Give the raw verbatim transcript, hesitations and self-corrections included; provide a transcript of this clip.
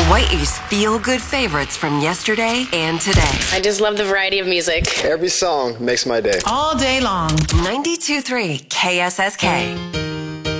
Hawaii's feel-good favorites from yesterday and today. I just love the variety of music. Every song makes my day. All day long. ninety-two point three K S S K.